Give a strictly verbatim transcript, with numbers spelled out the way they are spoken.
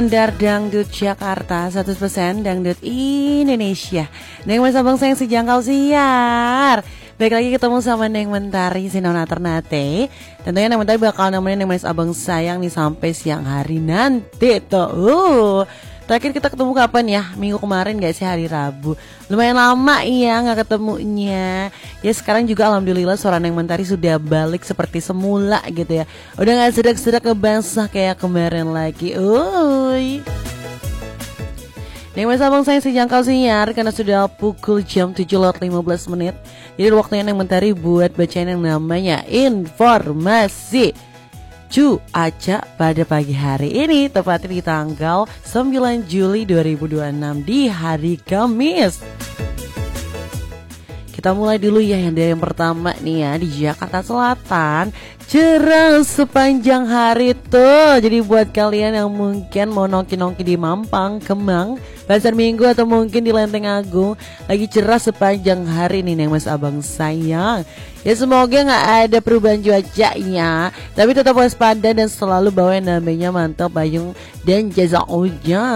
Dar Dangdut Jakarta, seratus persen Dangdut Indonesia. Neng Mas Abang sayang sejangkau siar. Baik lagi ketemu sama Neng Mentari Sinona Ternate. Tentunya Neng Mentari bakal nemenin Neng Mas Abang sayang nih sampai siang hari nanti tuh. Uh, terakhir kita ketemu kapan ya? Minggu kemarin gak sih, hari Rabu. Lumayan lama iya gak ketemunya. Ya sekarang juga alhamdulillah suara Neng Mentari sudah balik seperti semula gitu ya. Udah gak sedak-sedak ngebasah kayak kemarin lagi. Uy. Neng Mas Abang sayang sejangkau siar karena sudah pukul jam tujuh lewat lima belas menit. Jadi waktunya Neng Mentari buat bacain yang namanya informasi cuaca pada pagi hari ini, tepatnya di tanggal sembilan Juli dua ribu dua puluh enam di hari Kamis. Kita mulai dulu ya yang dari yang pertama nih ya, di Jakarta Selatan cerah sepanjang hari tuh. Jadi buat kalian yang mungkin mau nongki-nongki di Mampang, Kemang, Pasar Minggu atau mungkin di Lenteng Agung, lagi cerah sepanjang hari nih Neng Mas Abang sayang. Ya semoga gak ada perubahan cuacanya, tapi tetap waspada dan selalu bawa yang namanya mantap payung dan jas hujan.